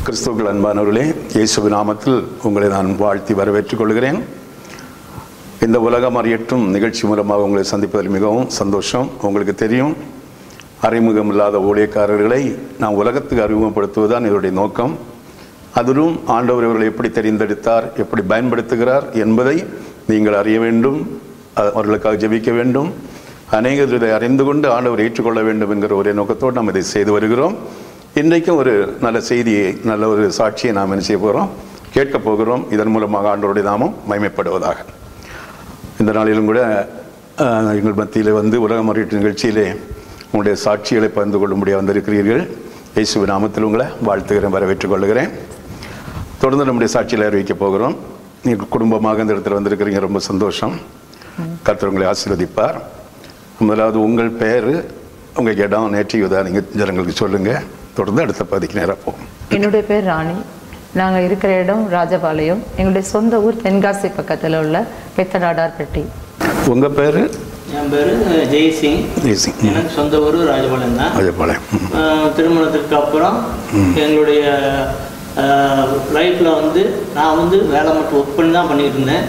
கிறிஸ்துவுக்குள் அன்பானவர்களே, இயேசுவின் நாமத்தில் உங்களை நான் வாழ்த்தி வரவேற்றுக் கொள்கிறேன். இந்த உலகம் அறியட்டும் நிகழ்ச்சி மூலமாக உங்களை சந்திப்பதில் மிகவும் சந்தோஷம். உங்களுக்கு தெரியும், அறிமுகம் இல்லாத ஊழியக்காரர்களை நாம் உலகத்துக்கு அறிமுகப்படுத்துவதுதான் இதனுடைய நோக்கம். அதிலும் ஆண்டவர் இவர்களை எப்படி தெரிந்தெடுத்தார், எப்படி பயன்படுத்துகிறார் என்பதை நீங்கள் அறிய வேண்டும், அவர்களுக்காக ஜெபிக்க வேண்டும். அநேகர் இதை அறிந்து கொண்டு ஆண்டவர் ஏற்றுக்கொள்ள வேண்டும் என்கிற ஒரே நோக்கத்தோடு நாம் இதை செய்து வருகிறோம். இன்றைக்கும் ஒரு நல்ல செய்தியை, நல்ல ஒரு சாட்சியை நாம் என்ன செய்ய போகிறோம், கேட்கப் போகிறோம். இதன் மூலமாக ஆண்டவருடைய நாமம் மகிமைப்படுவதாக. இந்த நாளிலும் கூட எங்கள் மத்தியில் உலகம் அறியட்டும் நிகழ்ச்சியிலே உங்களுடைய சாட்சிகளை பகிர்ந்து கொள்ளும்படியாக வந்திருக்கிறீர்கள். இயேசுவின் நாமத்தில் உங்களை வாழ்த்துகிறேன், வரவேற்றுக் கொள்கிறேன். தொடர்ந்து நம்முடைய சாட்சியில் அறிவிக்கப் போகிறோம். நீங்கள் குடும்பமாக இந்த இடத்துல வந்திருக்கிறீங்க, ரொம்ப சந்தோஷம். கர்த்தர் உங்களை ஆசீர்வதிப்பார். முதலாவது உங்கள் பெயர், உங்கள் இடம், நேற்று நீங்கள் ஜனங்களுக்கு சொல்லுங்கள். தொடர்ந்து அடுத்த பகுதிக்கு நேராக போகும். என்னுடைய பேர் ராணி. நாங்கள் இருக்கிற இடம் ராஜபாளையம். எங்களுடைய சொந்த ஊர் தென்காசி பக்கத்தில் உள்ள பெத்தநாடார்பட்டி. உங்கள் பேர்? என் பேர் ஜெய்சிங். எனக்கு சொந்த ஊர் ராஜபாளையம் தான். ராஜபாளையம். திருமணத்திற்கு அப்புறம் எங்களுடைய லைஃப்பில் நான் வேலை மட்டும் ஒர்க் பண்ணி தான் பண்ணிட்டு இருந்தேன்.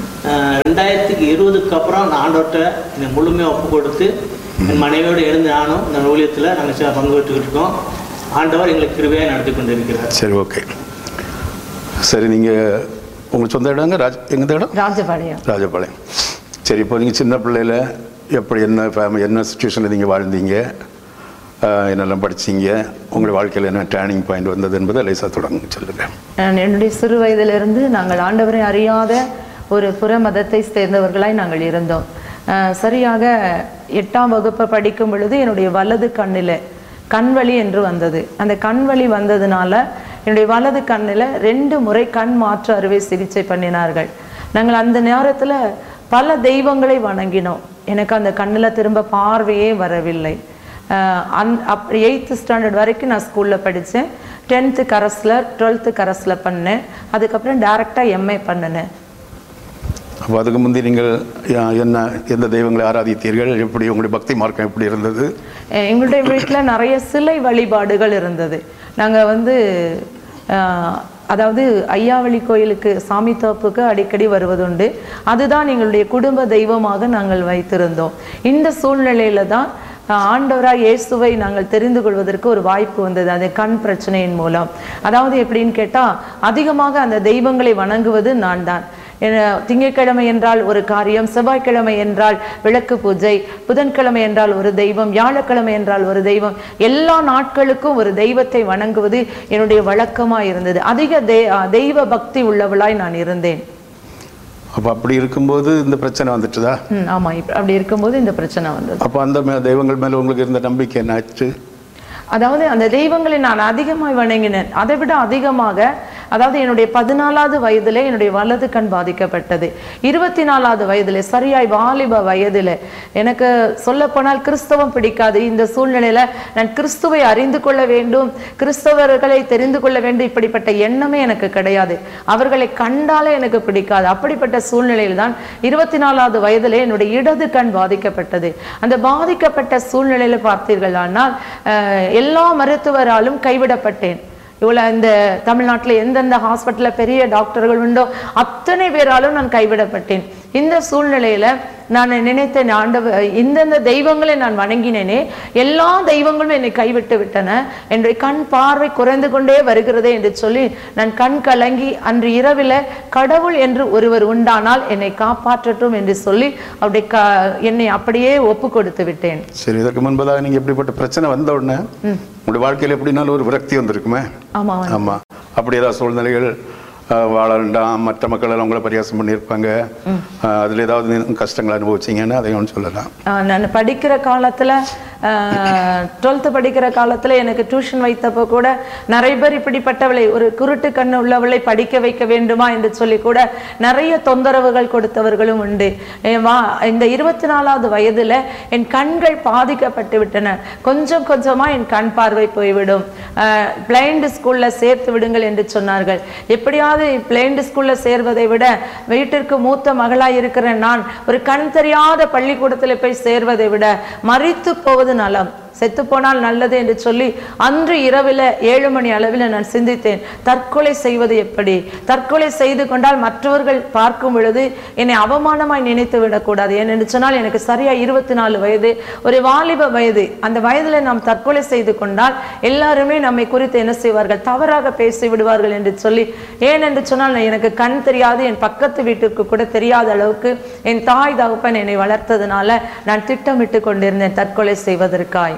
2020 அப்புறம் நான் ஆண்டவர்கிட்ட என்னை முழுமையாக ஒப்பு கொடுத்து என் மனைவியோடு எழுந்து நானும் இந்த ஊழியத்தில் நாங்கள் பங்கு பெற்றுக்கிட்டு இருக்கோம். ஆண்டவர் எங்களுக்கு கிருபையாக நடத்தி கொண்டு இருக்கிறார். சரி, ஓகே. சரி, நீங்கள் உங்களுக்கு சொந்த இடங்க எங்கள் இடம் ராஜபாளையம். ராஜபாளையம். சரி, இப்போ நீங்கள் சின்ன பிள்ளையில் எப்படி என்ன சுச்சுவேஷனில் நீங்கள் வாழ்ந்தீங்க, என்னெல்லாம் படிச்சிங்க, உங்களுடைய வாழ்க்கையில் என்ன டேர்னிங் பாயிண்ட் வந்தது என்பதை லேசாக தொடங்க சொல்லுங்கள். என்னுடைய சிறு வயதிலிருந்து நாங்கள் ஆண்டவரை அறியாத ஒரு புற மதத்தை சேர்ந்தவர்களாய் நாங்கள் இருந்தோம். சரியாக 8ஆம் வகுப்பு படிக்கும் பொழுது என்னுடைய வலது கண்ணில் கண்வலி என்று வந்தது. அந்த கண்வலி வந்ததுனால என்னுடைய வலது கண்ணில் 2 முறை கண் மாற்று அறுவை சிகிச்சை பண்ணினார்கள். நாங்கள் அந்த நேரத்தில் பல தெய்வங்களை வணங்கினோம். எனக்கு அந்த கண்ணில் திரும்ப பார்வையே வரவில்லை. 8th ஸ்டாண்டர்ட் வரைக்கும் நான் ஸ்கூலில் படித்தேன். 10th கரஸில், 12th கரஸில் பண்ணேன். அதுக்கப்புறம் டைரெக்டாக MA பண்ணினேன். அப்போ அதுக்கு முந்தி நீங்கள் எந்த தெய்வங்களை ஆராதித்தீர்கள்? எப்படி உங்களுடைய பக்தி மார்க்கம் எப்படி இருந்தது? எங்களுடைய வீட்டில் நிறைய சிலை வழிபாடுகள் இருந்தது. நாங்கள் அதாவது ஐயாவளி கோயிலுக்கு, சாமி தோப்புக்கு அடிக்கடி வருவதுண்டு. அதுதான் எங்களுடைய குடும்ப தெய்வமாக நாங்கள் வைத்திருந்தோம். இந்த சூழ்நிலையில தான் ஆண்டவராக இயேசுவை நாங்கள் தெரிந்து கொள்வதற்கு ஒரு வாய்ப்பு வந்தது, அது கண் பிரச்சனையின் மூலம். அதாவது எப்படின்னு கேட்டால், அதிகமாக அந்த தெய்வங்களை வணங்குவது நான் தான். திங்கட்கிழமை என்றால் ஒரு காரியம், செவ்வாய்க்கிழமை என்றால் விளக்கு பூஜை, புதன்கிழமை என்றால் ஒரு தெய்வம், வியாழக்கிழமை என்றால் ஒரு தெய்வம், எல்லா நாட்களுக்கும் ஒரு தெய்வத்தை வணங்குவது என்னுடைய வழக்கமாக இருந்தது. அதிக தெய்வ பக்தி உள்ளவளாய் நான் இருந்தேன். அப்போ அப்படி இருக்கும்போது இந்த பிரச்சனை வந்துட்டுதா? ஆமா, அப்படி இருக்கும்போது இந்த பிரச்சனை வந்தது. அப்போ அந்த தெய்வங்கள் மேல உங்களுக்கு இருந்த நம்பிக்கை என்னாச்சு? அதாவது அந்த தெய்வங்களை நான் அதிகமாக வணங்கினேன். அதை விட அதிகமாக, அதாவது என்னுடைய 14வது வயதில் என்னுடைய வலது கண் பாதிக்கப்பட்டது. 24வது வயதில், சரியாய் வாலிப வயதில், எனக்கு சொல்லப்போனால் கிறிஸ்தவம் பிடிக்காது. இந்த சூழ்நிலையில் நான் கிறிஸ்துவை அறிந்து கொள்ள வேண்டும், கிறிஸ்தவர்களை தெரிந்து கொள்ள வேண்டும், இப்படிப்பட்ட எண்ணமே எனக்கு கிடையாது. அவர்களை கண்டாலே எனக்கு பிடிக்காது. அப்படிப்பட்ட சூழ்நிலையில் தான் 24வது வயதில் என்னுடைய இடது கண் பாதிக்கப்பட்டது. அந்த பாதிக்கப்பட்ட சூழ்நிலையில் பார்த்தீர்கள் ஆனால் எல்லா மருத்துவராலும் கைவிடப்பட்டேன். இவ்வளோ இந்த தமிழ்நாட்டில் எந்தெந்த ஹாஸ்பிட்டலில் பெரிய டாக்டர்கள் உண்டோ அத்தனை பேராலும் நான் கைவிடப்பட்டேன். இந்த சூழ்நிலையில நான் நினைத்தேன், ஆண்டவர் இந்தந்த தெய்வங்களை நான் வணங்கினேனே, எல்லா தெய்வங்களும் என்னை கைவிட்டு விட்டன, என்னுடைய கண் பார்வை குறைந்து கொண்டே வருகிறதே என்று சொல்லி நான் கண் கலங்கி அன்று இரவில் கடவுள் என்று ஒருவர் உண்டானால் என்னை காப்பாற்றட்டும் என்று சொல்லி என்னை அப்படியே ஒப்பு கொடுத்து விட்டேன். சரி, இதற்கு முன்பதாக நீங்க எப்படிப்பட்ட பிரச்சனை வந்த உடனே உங்களுடைய வாழ்க்கையில் எப்படினாலும் ஒரு விரக்தி வந்திருக்குமே? ஆமா ஆமா. அப்படி ஏதாவது சூழ்நிலைகள், வாழ வேண்டாம், மற்ற மக்கள் எல்லாம் உங்களை பரியாசம் பண்ணியிருப்பாங்க, அதில் ஏதாவது கஷ்டங்களை அனுபவிச்சிங்கன்னு அதையும் சொல்லலாம். நான் படிக்கிற காலத்தில், 12th படிக்கிற காலத்தில் எனக்கு டியூஷன் வைத்தப்போ கூட நிறைய பேர் இப்படிப்பட்டவளை, ஒரு குருட்டு கண்ணு உள்ளவளை படிக்க வைக்க வேண்டுமா என்று சொல்லி கூட நிறைய தொந்தரவுகள் கொடுத்தவர்களும் உண்டு. இந்த 24வது வயதில் என் கண்கள் பாதிக்கப்பட்டு விட்டன. கொஞ்சம் கொஞ்சமாக என் கண் பார்வை போய்விடும். பிளைண்ட் ஸ்கூலில் சேர்த்து விடுங்கள் என்று சொன்னார்கள். எப்படியாவது பிளைண்ட் ஸ்கூலில் சேர்வதை விட வீட்டிற்கு மூத்த மகளாய் இருக்கிற நான் ஒரு கண் தெரியாத பள்ளிக்கூடத்தில் போய் சேர்வதை விட மறித்து போவது நலம். செத்து போனால் நல்லது என்று சொல்லி அன்று இரவில் 7 மணி அளவில் நான் சிந்தித்தேன், தற்கொலை செய்வது எப்படி? தற்கொலை செய்து கொண்டால் மற்றவர்கள் பார்க்கும் பொழுது என்னை அவமானமாய் நினைத்து விடக்கூடாது. ஏனென்று சொன்னால் எனக்கு சரியா 24 வயது, ஒரு வாலிப வயது. அந்த வயதில் நாம் தற்கொலை செய்து கொண்டால் எல்லாருமே நம்மை குறித்து என்ன செய்வார்கள்? தவறாக பேசி விடுவார்கள் என்று சொல்லி, ஏனென்று சொன்னால் எனக்கு கண் தெரியாது, என் பக்கத்து வீட்டுக்கு கூட தெரியாத அளவுக்கு என் தாய் தகப்பன் என்னை வளர்த்ததுனால நான் திட்டமிட்டு கொண்டிருந்தேன் தற்கொலை செய்வதற்காய்.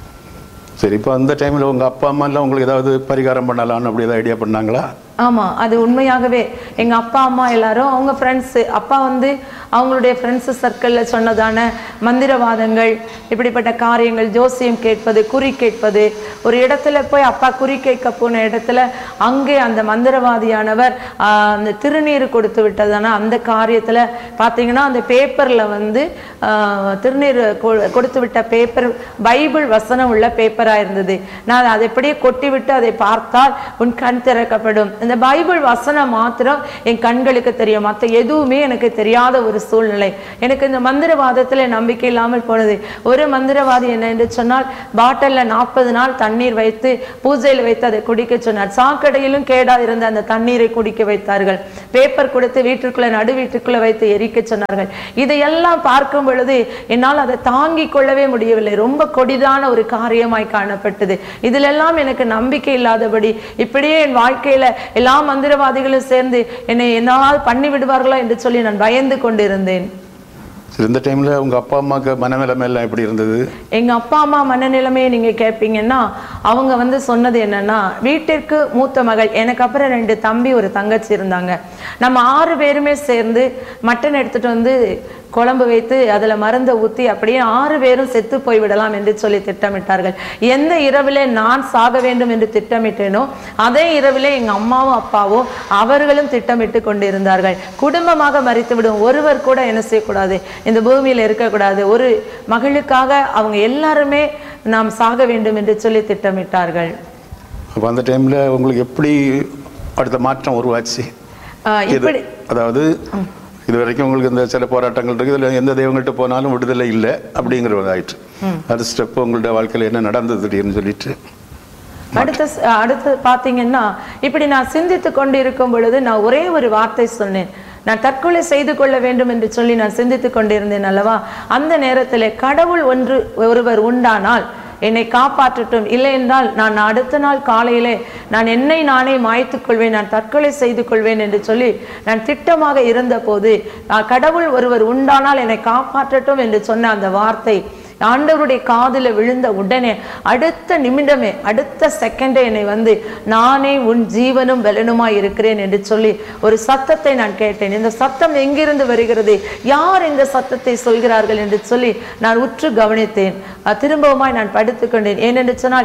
சரி, இப்போ அந்த டைமில் உங்கள் அப்பா அம்மா எல்லாம் உங்களுக்கு ஏதாவது பரிகாரம் பண்ணலான்னு அப்படி ஏதாவது ஐடியா பண்ணாங்களா? ஆமாம், அது உண்மையாகவே எங்கள் அப்பா அம்மா எல்லாரும் அவங்க ஃப்ரெண்ட்ஸு, அப்பா வந்து அவங்களுடைய ஃப்ரெண்ட்ஸு சர்க்கிளில் சொன்னதான மந்திரவாதங்கள், இப்படிப்பட்ட காரியங்கள், ஜோசியம் கேட்பது, குறி கேட்பது. ஒரு இடத்துல போய் அப்பா குறி கேட்க போன இடத்துல அங்கே அந்த மந்திரவாதியானவர் அந்த திருநீர் கொடுத்து விட்டதான அந்த காரியத்தில் பார்த்தீங்கன்னா அந்த பேப்பரில் வந்து திருநீர் கொடுத்து விட்ட பேப்பர் பைபிள் வசனம் உள்ள பேப்பராக இருந்தது. நான் அதை எப்படியே கொட்டி விட்டு அதை பார்த்தால் உன் கண் திறக்கப்படும். இந்த பைபிள் வசனம் மாத்திரம் என் கண்களுக்கு தெரியும், மற்ற எதுவுமே எனக்கு தெரியாத ஒரு சூழ்நிலை. எனக்கு இந்த மந்திரவாதத்துல நம்பிக்கை இல்லாமல் போனது. ஒரு மந்திரவாதி என்ன என்று சொன்னால் பாட்டில்ல 40 நாள் தண்ணீர் வைத்து பூஜையில் வைத்து அதை குடிக்க சொன்னார். சாக்கடையிலும் கேடா இருந்த அந்த தண்ணீரை குடிக்க வைத்தார்கள். பேப்பர் கொடுத்து வீட்டுக்குள்ள நடு வீட்டுக்குள்ள வைத்து எரிக்க சொன்னார்கள். இதையெல்லாம் பார்க்கும் பொழுது என்னால் அதை தாங்கிக் கொள்ளவே முடியவில்லை. ரொம்ப கொடிதான ஒரு காரியமாய் காணப்பட்டது. இதிலெல்லாம் எனக்கு நம்பிக்கை இல்லாதபடி இப்படியே என் வாழ்க்கையில எல்லா மந்திரவாதிகளும் சேர்ந்து என்னை என்னால் பண்ணி விடுவார்களா என்று சொல்லி நான் பயந்து கொண்டிருந்தேன். இந்த டைம்ல உங்க அப்பா அம்மாக்கு மனநிலைமை எல்லாம் எப்படி இருந்தது? எங்க அப்பா அம்மா மனநிலைமையை நீங்க கேட்பீங்கன்னா அவங்க வந்து சொன்னது என்னன்னா, வீட்டிற்கு மூத்த மகள், எனக்கு அப்புறம் 2 தம்பி ஒரு தங்கச்சி இருந்தாங்க. நம்ம 6 பேருமே சேர்ந்து மட்டன் எடுத்துட்டு வந்து குழம்பு வைத்து அதில் மருந்தை ஊற்றி அப்படியே 6 பேரும் செத்து போய்விடலாம் என்று சொல்லி திட்டமிட்டார்கள். எந்த இரவிலே நான் சாக வேண்டும் என்று திட்டமிட்டேனோ அதே இரவிலே எங்கள் அம்மாவும் அப்பாவும் அவர்களும் திட்டமிட்டு கொண்டிருந்தார்கள். குடும்பமாக மரித்து விடும், ஒருவர் கூட என்ன செய்யக்கூடாது, இந்த பூமியில் இருக்கக்கூடாது. ஒரு மகளுக்காக அவங்க எல்லாருமே நாம் சாக வேண்டும் என்று சொல்லி திட்டமிட்டார்கள். அப்போ அந்த டைமில் உங்களுக்கு எப்படி அடுத்த மாற்றம் உருவாச்சு? அதாவது இது வரைக்கும் உங்களுக்கு இந்த சில போராட்டங்கள் இருக்கு, இதில் எந்த தெய்வங்கள்ட்ட போனாலும் விடுதலை இல்லை அப்படிங்கிறது ஆயிட்டு. அடுத்த ஸ்டெப் உங்களுடைய வாழ்க்கையில் என்ன நடந்தது திடீர்னு சொல்லிட்டு அடுத்து பார்த்தீங்கன்னா, இப்படி நான் சிந்தித்து கொண்டு இருக்கும் பொழுது நான் ஒரே ஒரு வார்த்தை சொன்னேன், நான் தற்கொலை செய்து கொள்ள வேண்டும் என்று சொல்லி நான் சிந்தித்து கொண்டிருந்தேன் அல்லவா. அந்த நேரத்தில் கடவுள் ஒருவர் உண்டானால் என்னை காப்பாற்றட்டும், இல்லை என்றால் நான் அடுத்த நாள் காலையிலே நான் என்னை நானே மாய்த்துக் கொள்வேன், நான் தற்கொலை செய்து கொள்வேன் என்று சொல்லி நான் திட்டமாக இருந்த போது கடவுள் ஒருவர் உண்டானால் என்னை காப்பாற்றட்டும் என்று சொன்ன அந்த வார்த்தை ஆண்டவருடைய காதில் விழுந்த உடனே அடுத்த நிமிடமே, அடுத்த செகண்டே என்னை வந்து நானே உன் ஜீவனும் பலனுமாய் இருக்கிறேன் என்று சொல்லி ஒரு சத்தத்தை நான் கேட்டேன். இந்த சத்தம் எங்கிருந்து வருகிறது, யார் இந்த சத்தத்தை சொல்கிறார்கள் என்று சொல்லி நான் உற்று கவனித்தேன். திரும்பவுமாய் நான் படுத்துக்கொண்டேன். ஏனென்று சொன்னால்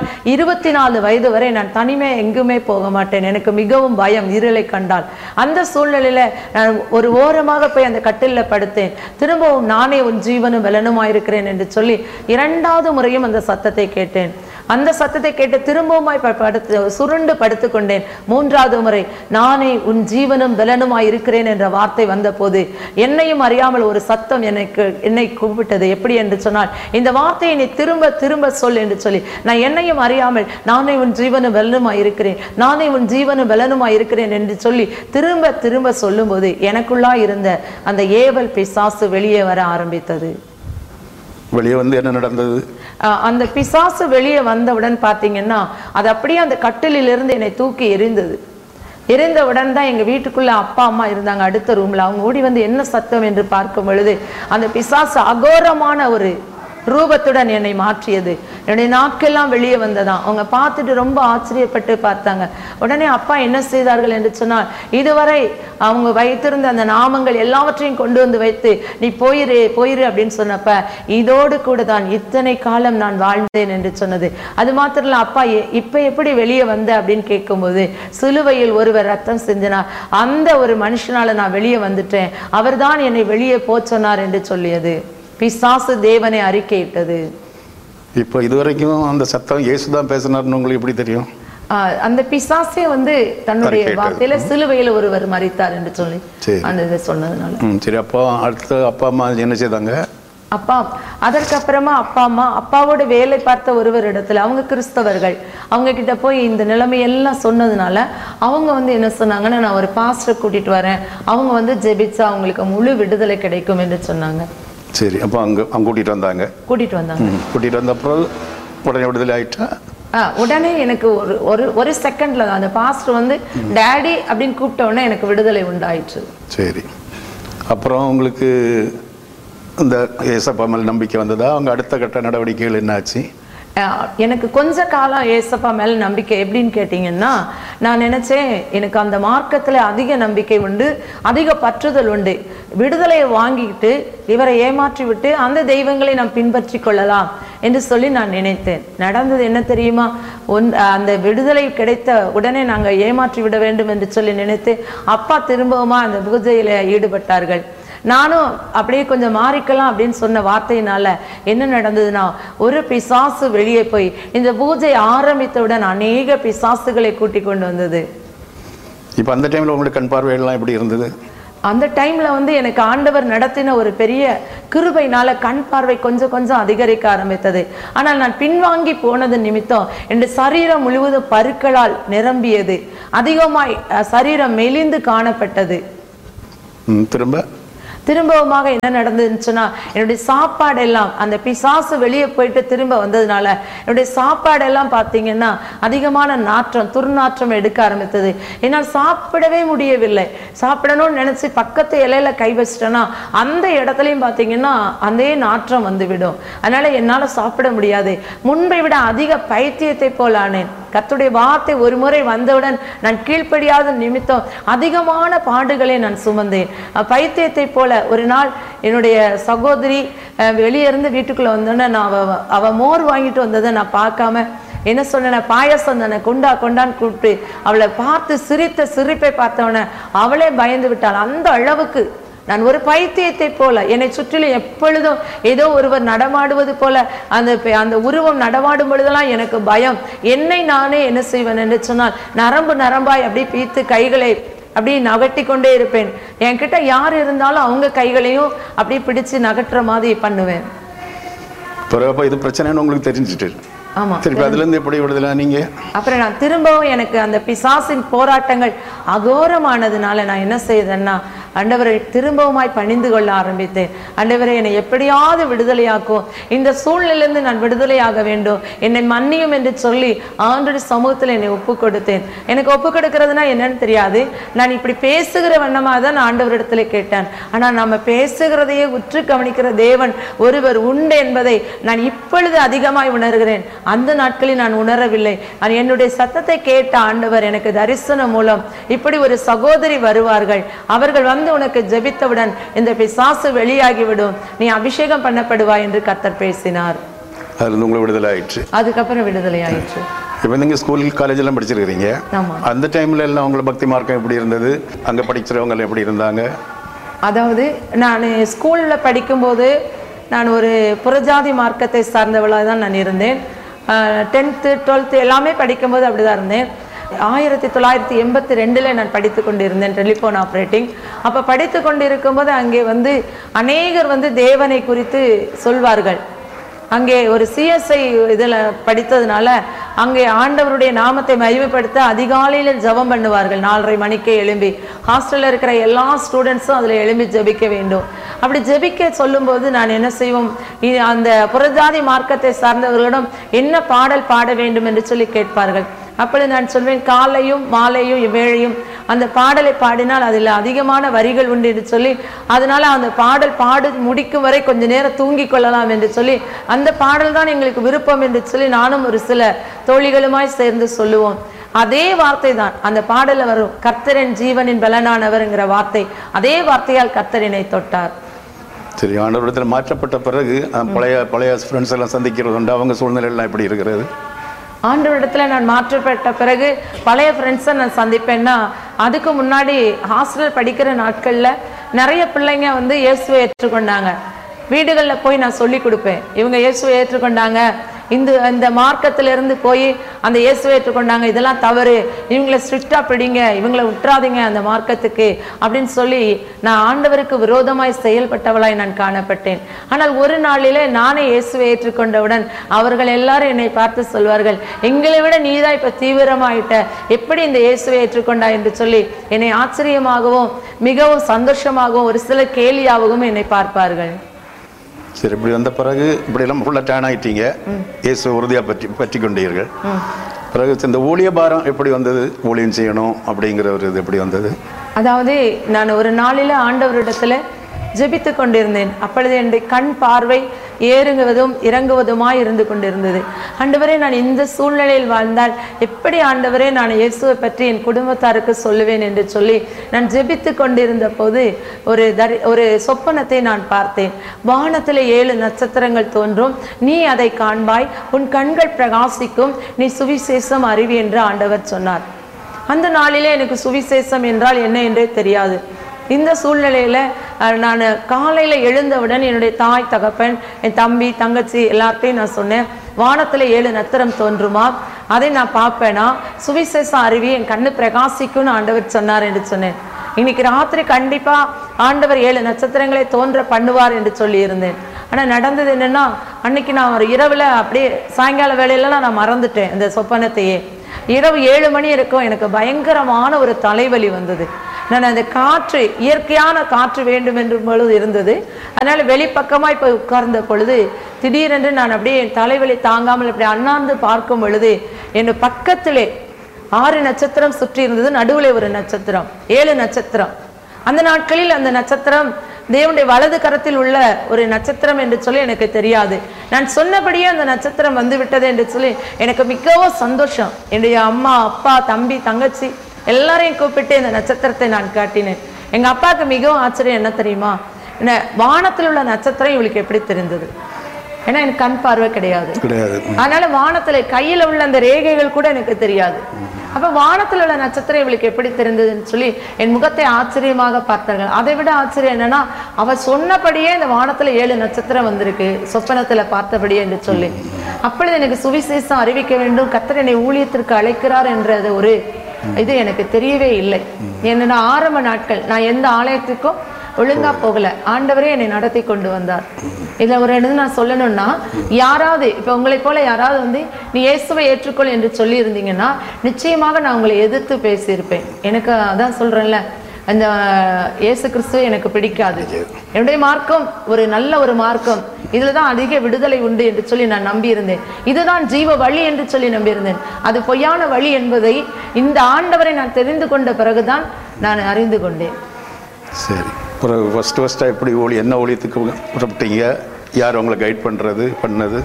24 வயது வரை நான் தனிமே எங்குமே போக மாட்டேன். எனக்கு மிகவும் பயம் இருளை கண்டால். அந்த சூழ்நிலையில நான் ஒரு ஓரமாக போய் அந்த கட்டிலில் படுத்தேன். திரும்பவும் நானே உன் ஜீவனும் பலனுமாய் இருக்கிறேன் என்று சொல்லி 2வது முறையும் அந்த சத்தத்தை கேட்டேன். அந்த சத்தத்தை கேட்டு திரும்பவுமாய் சுருண்டு படுத்துக்கொண்டேன். 3வது முறை நானே உன் ஜீவனும் பலனுமாய் இருக்கிறேன் என்ற வார்த்தை வந்த போது என்னையும் அறியாமல் ஒரு சத்தம் என்னை கூப்பிட்டது. எப்படி என்று சொன்னால், இந்த வார்த்தையை நீ திரும்ப திரும்ப சொல் என்று சொல்லி நான் என்னையும் அறியாமல் நானே உன் ஜீவனும் பலனுமாய் இருக்கிறேன், நானே உன் ஜீவனும் பலனுமாய் இருக்கிறேன் என்று சொல்லி திரும்ப திரும்ப சொல்லும் போது எனக்குள்ளா இருந்த அந்த ஏவல் பிசாசு வெளியே வர ஆரம்பித்தது. வெளியே வந்து என்ன நடந்தது? அந்த பிசாசு வெளியே வந்தவுடன் பார்த்தீங்கன்னா அது அப்படியே அந்த கட்டிலிருந்து என்னை தூக்கி எரிந்தது. எரிந்தவுடன் தான் எங்கள் வீட்டுக்குள்ளே அப்பா அம்மா இருந்தாங்க அடுத்த ரூமில். அவங்க ஓடி வந்து என்ன சத்தம் என்று பார்க்கும் பொழுது அந்த பிசாசு அகோரமான ஒரு ரூபத்துடன் என்னை மாற்றியது. என்னுடைய நாக்கெல்லாம் வெளியே வந்ததான். அவங்க பார்த்துட்டு ரொம்ப ஆச்சரியப்பட்டு பார்த்தாங்க. உடனே அப்பா என்ன செய்தார்கள் என்று சொன்னால், இதுவரை அவங்க வைத்திருந்த அந்த நாமங்கள் எல்லாவற்றையும் கொண்டு வந்து வைத்து நீ போயிரு போயிரு அப்படின்னு சொன்னப்ப இதோடு கூட தான் இத்தனை காலம் நான் வாழ்ந்தேன் என்று சொன்னது. அது மாத்திரம் இல்லை, அப்பா இப்ப எப்படி வெளியே வந்த அப்படின்னு கேட்கும்போது, சிலுவையில் ஒருவர் ரத்தம் சிந்தினார், அந்த ஒரு மனுஷனால நான் வெளியே வந்துட்டேன், அவர் தான் என்னை வெளியே போச்சொன்னார் என்று சொல்லியது. பிசாசு தேவனை அறிக்கையிட்டது. இப்போ இதுவரைக்கும் அந்த சத்தம் இயேசுதான் பேசினார்னு உங்களுக்கு எப்படி தெரியும்? அந்த பிசாசே வந்து தன்னுடைய வார்த்தையில சிலுவையில ஒருவர் மரித்தார் என்று சொல்லி அந்த இதை சொன்னதுனால. சரி, அப்போ அடுத்த அப்பா அம்மா என்ன செய்தாங்க? அப்பா. அதற்கப்புறமா அப்பா அம்மா அப்பாவோட வேலை பார்த்த ஒருவர் இடத்துல, அவங்க கிறிஸ்தவர்கள், அவங்க கிட்ட போய் இந்த நிலைமையெல்லாம் சொன்னதுனால அவங்க வந்து என்ன சொன்னாங்கன்னா, நான் ஒரு பாஸ்டர் கூட்டிட்டு வரேன், அவங்க வந்து ஜெபிச்சா அவங்களுக்கு முழு விடுதலை கிடைக்கும் என்று சொன்னாங்க. சரி, அப்போ அங்கே கூட்டிகிட்டு வந்தாங்க. கூட்டிகிட்டு வந்த அப்புறம் உடனே விடுதலை ஆயிட்டா? உடனே எனக்கு ஒரு செகண்ட்ல தான் அந்த பாஸ்டர் வந்து டேடி அப்படின்னு கூப்பிட்ட உடனே எனக்கு விடுதலை உண்டாயிற்று. சரி, அப்புறம் உங்களுக்கு இந்த ஏசப்பா மேல் நம்பிக்கை வந்ததா? அவங்க அடுத்த கட்ட நடவடிக்கைகள் என்னாச்சு? எனக்கு கொஞ்ச காலம் ஏசப்பா மேல நம்பிக்கை எப்படின்னு கேட்டீங்கன்னா, நான் நினைச்சேன் எனக்கு அந்த மார்க்கத்துல அதிக நம்பிக்கை உண்டு, அதிக பற்றுதல் உண்டு. விடுதலையை வாங்கிட்டு இவரை ஏமாற்றி விட்டு அந்த தெய்வங்களை நாம் பின்பற்றி கொள்ளலாம் என்று சொல்லி நான் நினைத்தேன். நடந்தது என்ன தெரியுமா? அந்த விடுதலை கிடைத்த உடனே நாங்கள் ஏமாற்றி விட வேண்டும் என்று சொல்லி நினைத்து அப்பா திரும்பவுமா அந்த பூஜையில ஈடுபட்டார்கள். நானும் அப்படியே கொஞ்சம் மாறிக்கலாம் அப்படின்னு சொன்ன வார்த்தையினால என்ன நடந்ததுன்னா, ஒரு பிசாசு வெளியே போய் இந்த பூஜை ஆரம்பித்தவுடன் அநேக பிசாசுகளை கூட்டி கொண்டு வந்தது. இப்போ அந்த டைம்ல உங்களுக்கு கண் பார்வையெல்லாம் எப்படி இருந்தது? அந்த டைம்ல வந்து எனக்கு ஆண்டவர் நடத்தின ஒரு பெரிய கிருபையினால கண் பார்வை கொஞ்சம் கொஞ்சம் அதிகரிக்க ஆரம்பித்தது. ஆனால் நான் பின்வாங்கி போனது நிமித்தம் என் சரீரம் முழுவதும் பருக்களால் நிரம்பியது, அதிகமாய் சரீரம் மெலிந்து காணப்பட்டது. திரும்பவுமாக என்ன நடந்துச்சுன்னா, என்னுடைய சாப்பாடு எல்லாம் அந்த பிசாசு வெளியே போயிட்டு திரும்ப வந்ததுனால என்னுடைய சாப்பாடு எல்லாம் பார்த்தீங்கன்னா அதிகமான நாற்றம், துர்நாற்றம் எடுக்க ஆரம்பித்தது. என்னால் சாப்பிடவே முடியவில்லை. சாப்பிடணும்னு நினைச்சு பக்கத்து இலையில கை வச்சிட்டேன்னா அந்த இடத்துலையும் பார்த்தீங்கன்னா அதே நாற்றம் வந்து விடும். அதனால என்னால் சாப்பிட முடியாது. முன்பை விட அதிக பைத்தியத்தை போல் ஆனேன். கர்த்தருடைய வார்த்தை ஒரு முறை வந்தவுடன் நான் கீழ்ப்படியாத நிமித்தம் அதிகமான பாடுகளை நான் சுமந்தேன். பைத்தியத்தை போல ஒரு நாள் என்னுடைய சகோதரி வெளியே இருந்து வீட்டுக்குள்ள வந்தோன்னே நான் அவ மோர் வாங்கிட்டு வந்ததை நான் பார்க்காம என்ன சொன்ன, பாயசம் தானே கொண்டா கொண்டான்னு கூப்பிட்டு அவளை பார்த்து சிரித்த சிரிப்பை பார்த்தவன அவளே பயந்து விட்டாள். அந்த அளவுக்கு நான் ஒரு பைத்தியத்தை போல, என்னை சுற்றிலும் எப்பொழுதும் ஏதோ ஒருவர் நடமாடுவது போல அந்த உருவம் நடமாடும் பொழுதெல்லாம் எனக்கு பயம். என்னை நானே என்ன செய்வேன் என்று சொன்னால், நரம்பு நரம்பாய் அப்படி பீத்து கைகளை அப்படி நகட்டி கொண்டே இருப்பேன். என்கிட்ட யார் இருந்தாலும் அவங்க கைகளையும் அப்படி பிடிச்சு நகட்டுற மாதிரி பண்ணுவேன். இது பிரச்சனைன்னு உங்களுக்கு தெரிஞ்சுட்டு? ஆமா. திருப்பி அதுல இருந்து எப்படி விடுதலை நீங்க? அப்புறம் நான் திரும்பவும் எனக்கு அந்த பிசாசின் போராட்டங்கள் அகோரமானதுனால நான் என்ன செய்தேன்னா, ஆண்டவரை திரும்பவுமாய் பணிந்து கொள்ள ஆரம்பித்தேன். ஆண்டவரை என்னை எப்படியாவது விடுதலையாக்கும், இந்த சூழ்நிலையிலிருந்து நான் விடுதலையாக வேண்டும், என்னை மன்னியும் என்று சொல்லி ஆண்டவருடைய சமூகத்தில் என்னை ஒப்பு கொடுத்தேன். எனக்கு ஒப்பு கொடுக்கறதுனா என்னன்னு தெரியாது. நான் இப்படி பேசுகிற வண்ணமாக தான் நான் ஆண்டவரிடத்துல கேட்டேன். ஆனா நம்ம பேசுகிறதையே உற்று கவனிக்கிற தேவன் ஒருவர் உண்டு என்பதை நான் இப்பொழுது அதிகமாய் உணர்கிறேன். அந்த நாட்களில் நான் உணரவில்லை. என்னுடைய சத்தத்தை கேட்ட ஆண்டவர் எனக்கு தரிசனம் மூலம் இப்படி ஒரு சகோதரி வருவார்கள், அவர்கள் வந்து உனக்கு ஜெபித்தவுடன் இந்த பிசாசு வெளியாகிவிடும், நீ அபிஷேகம் பண்ணப்படுவாய் என்று கர்த்தர் பேசினார். அதுக்கப்புறம் விடுதலை ஆயிற்று. இப்போ நீங்க ஸ்கூல் காலேஜ் எல்லாம் படிச்சிருக்கீங்க. அந்த டைம்ல எல்லாம் உங்களோட பக்தி மார்க்கம் எப்படி இருந்தது? அங்க படிக்கிறவங்க எப்படி இருந்தாங்க? அதாவது நான் ஸ்கூல்ல படிக்கும்போது நான் ஒரு புறஜாதி மார்க்கத்தை சார்ந்தவளாக தான் நான் இருந்தேன். 10th 12th எல்லாமே படிக்கும்போது அப்படிதான் இருந்தேன். 1982 நான் படித்து கொண்டிருந்தேன் டெலிஃபோன் ஆப்ரேட்டிங். அப்போ படித்து கொண்டிருக்கும்போது அங்கே வந்து அநேகர் வந்து தேவனை குறித்து சொல்வார்கள். அங்கே ஒரு சிஎஸ்ஐ இதில் படித்ததுனால அங்கே ஆண்டவருடைய நாமத்தை மகிமைப்படுத்த அதிகாலையில் ஜெபம் பண்ணுவார்கள். 4:30 மணிக்கே எழும்பி ஹாஸ்டலில் இருக்கிற எல்லா ஸ்டூடெண்ட்ஸும் அதில் எழும்பி ஜெபிக்க வேண்டும். அப்படி ஜெபிக்க சொல்லும்போது நான் என்ன செய்வோம், அந்த புறஜாதி மார்க்கத்தை சார்ந்தவர்களிடம் என்ன பாடல் பாட வேண்டும் என்று சொல்லி கேட்பார்கள். அப்பொழுது நான் சொல்வேன், காலையும் மாலையும் வேளையும் அந்த பாடலை பாடினால் அதில் அதிகமான வரிகள் உண்டு என்று சொல்லி, அதனால அந்த பாடல் பாடு முடிக்கும் வரை கொஞ்ச நேரம் தூங்கி கொள்ளலாம் என்று சொல்லி, அந்த பாடல் தான் எங்களுக்கு விருப்பம் என்று சொல்லி நானும் ஒரு சில தோழிகளுமாய் சேர்ந்து சொல்லுவோம். அதே வார்த்தை தான் அந்த பாடல வரும், கர்த்தரின் ஜீவனின் பலனானவர்ங்கிற வார்த்தை. அதே வார்த்தையால் கர்த்தரினை தொட்டார். சரி, ஆண்டவரிடத்தில் மாற்றப்பட்ட பிறகு பழைய ஃப்ரெண்ட்ஸ் எல்லாம் சந்திக்கிறது உண்டு. அவங்க சூழ்நிலை எல்லாம் எப்படி இருக்கிறது? ஆண்டவரிடத்துல நான் மாற்றப்பட்ட பிறகு பழைய ஃப்ரெண்ட்ஸை நான் சந்திப்பேன்னா, அதுக்கு முன்னாடி ஹாஸ்டல் படிக்கிற நாட்களில் நிறைய பிள்ளைங்க வந்து இயேசுவை ஏற்றுக்கொண்டாங்க. வீடுகளில் போய் நான் சொல்லி கொடுப்பேன், இவங்க இயேசுவை ஏற்றுக்கொண்டாங்க, இந்த மார்க்கத்திலிருந்து போய் அந்த இயேசுவை ஏற்றுக்கொண்டாங்க, இதெல்லாம் தவறு, இவங்களை ஸ்ட்ரிக்டா பிடிங்க, இவங்களை விட்டுறாதீங்க அந்த மார்க்கத்துக்கு அப்படின்னு சொல்லி நான் ஆண்டவருக்கு விரோதமாய் செயல்பட்டவளாய் நான் காணப்பட்டேன். ஆனால் ஒரு நாளிலே நானே இயேசுவை ஏற்றுக்கொண்டவுடன் அவர்கள் எல்லாரும் என்னை பார்த்து சொல்வார்கள், எங்களை விட நீதான் இப்ப தீவிரமாயிட்ட, எப்படி இந்த இயேசுவை ஏற்றுக்கொண்டா என்று சொல்லி என்னை ஆச்சரியமாகவும் மிகவும் சந்தோஷமாகவும் ஒரு சில கேலியாகவும் என்னை பார்ப்பார்கள். சரி, இப்படி வந்த பிறகு இப்படி எல்லாம் ஃபுல்லா டேன் ஆயிட்டீங்க, இயேசு உறுதியா பற்றி கொண்டீர்கள். பிறகு இந்த ஊழிய பாரம் எப்படி வந்தது? ஊழியம் செய்யணும் அப்படிங்கிற ஒரு இது எப்படி வந்தது? அதாவது நான் ஒரு நாளில ஆண்டவரிடத்துல ஜெபித்து கொண்டிருந்தேன். அப்பொழுது என்னுடைய கண் பார்வை ஏறுவதும் இறங்குவதுமாய் இருந்து கொண்டிருந்தது. ஆண்டவரே, நான் இந்த சூழ்நிலையில் வாழ்ந்தால் எப்படி ஆண்டவரே நான் இயேசுவை பற்றி என் குடும்பத்தாருக்கு சொல்லுவேன் என்று சொல்லி நான் ஜெபித்து கொண்டிருந்த போது ஒரு சொப்பனத்தை நான் பார்த்தேன். வானத்தில் 7 நட்சத்திரங்கள் தோன்றும், நீ அதை காண்பாய், உன் கண்கள் பிரகாசிக்கும், நீ சுவிசேஷம் அறிவி என்று ஆண்டவர் சொன்னார். அந்த நாளிலே எனக்கு சுவிசேஷம் என்றால் என்ன என்றே தெரியாது. இந்த சூழ்நிலையில நான் காலையில எழுந்தவுடன் என்னுடைய தாய் தகப்பன், என் தம்பி தங்கச்சி எல்லார்ட்டையும் நான் சொன்னேன், வானத்துல 7 நட்சத்திரம் தோன்றுமா, அதை நான் பார்ப்பேனா, சுவிசேஷம் அறிவி, என் கண்ணு பிரகாசிக்கும்னு ஆண்டவர் சொன்னார் என்று சொன்னேன். இன்னைக்கு ராத்திரி கண்டிப்பா ஆண்டவர் 7 நட்சத்திரங்களை தோன்ற பண்ணுவார் என்று சொல்லி இருந்தேன். ஆனா நடந்தது என்னன்னா, அன்னைக்கு நான் ஒரு இரவுல அப்படியே சாயங்கால வேலையில நான் மறந்துட்டேன் இந்த சொப்பனத்தையே. இரவு 7 மணி இருக்கும், எனக்கு பயங்கரமான ஒரு தலைவலி வந்தது. நான் அந்த காற்று, இயற்கையான காற்று வேண்டும் என்று பொழுது இருந்தது. அதனால வெளிப்பக்கமா இப்ப உட்கார்ந்த பொழுது திடீரென்று நான் அப்படியே என் தலைவலி தாங்காமல் அப்படி அண்ணாந்து பார்க்கும் பொழுது என் பக்கத்திலே 6 நட்சத்திரம் சுற்றி இருந்தது, நடுவில் ஒரு நட்சத்திரம், 7 நட்சத்திரம். அந்த நாட்களில் அந்த நட்சத்திரம் தேவனுடைய வலது கரத்தில் உள்ள ஒரு நட்சத்திரம் என்று சொல்லி எனக்கு தெரியாது. நான் சொன்னபடியே அந்த நட்சத்திரம் வந்து விட்டது என்று சொல்லி எனக்கு மிகவும் சந்தோஷம். என்னுடைய அம்மா அப்பா தம்பி தங்கச்சி எல்லாரையும் கூப்பிட்டு இந்த நட்சத்திரத்தை நான் காட்டினேன். எங்க அப்பாவுக்கு மிகவும் ஆச்சரியம் என்ன தெரியுமா, என்ன வானத்தில் உள்ள நட்சத்திரம் இவளுக்கு எப்படி தெரிந்தது? ஏன்னா எனக்கு கண் பார்வை கிடையாது. அதனால வானத்துல கையில உள்ள அந்த ரேகைகள் கூட எனக்கு தெரியாது. அப்ப வானத்துல உள்ள நட்சத்திரம் இவளுக்கு எப்படி தெரிந்ததுன்னு சொல்லி என் முகத்தை ஆச்சரியமாக பார்த்தார்கள். அதை விட ஆச்சரியம் என்னன்னா, அவ சொன்னபடியே இந்த வானத்துல 7 நட்சத்திரம் வந்திருக்கு, சொப்பனத்துல பார்த்தபடியே என்று சொல்லி. அப்பொழுது எனக்கு சுவிசேஷம் அறிவிக்க வேண்டும், கர்த்தர் என்னை ஊழியத்திற்கு அழைக்கிறார் என்றது ஒரு இது எனக்கு தெரியவே இல்லை. என்னன்னா ஆரம்ப நாட்கள் நான் எந்த ஆலயத்துக்கும் ஒழுங்கா போகல, ஆண்டவரே என்னை நடத்தி கொண்டு வந்தார். இதுல ஒரு இடத்துல நான் சொல்லணும்னா, யாராவது இப்ப உங்களை போல யாராவது வந்து நீ இயேசுவை ஏற்றுக்கொள் என்று சொல்லி இருந்தீங்கன்னா நிச்சயமாக நான் உங்களை எதிர்த்து பேசியிருப்பேன். எனக்கு அதான் சொல்றேன்ல, அந்த இயேசு கிறிஸ்துவை எனக்கு பிடிக்காது, என்னுடைய மார்க்கம் ஒரு நல்ல ஒரு மார்க்கம், இதுலதான் அதிக விடுதலை உண்டு என்று சொல்லி நான் நம்பியிருந்தேன். இதுதான் ஜீவ வழி என்று சொல்லி நம்பியிருந்தேன். அது பொய்யான வழி என்பதை இந்த ஆண்டவரை நான் தெரிந்து கொண்ட பிறகுதான் நான் அறிந்து கொண்டேன். சரி, ஃபர்ஸ்ட் எப்படி என்ன ஊழியத்துக்கு புறப்பட்டீங்க? யார் உங்களை கைட் பண்ணது?